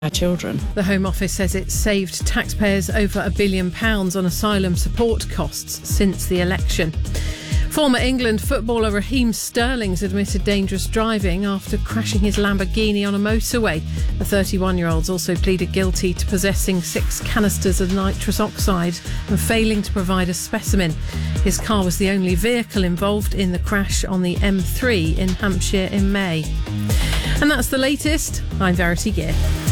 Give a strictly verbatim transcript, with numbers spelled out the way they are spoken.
our children. The Home Office says it's saved taxpayers over a billion pounds on asylum support costs since the election. Former England footballer Raheem Sterling's admitted dangerous driving after crashing his Lamborghini on a motorway. The thirty-one-year-old's also pleaded guilty to possessing six canisters of nitrous oxide and failing to provide a specimen. His car was the only vehicle involved in the crash on the M three in Hampshire in May. And that's the latest. I'm Verity Gear.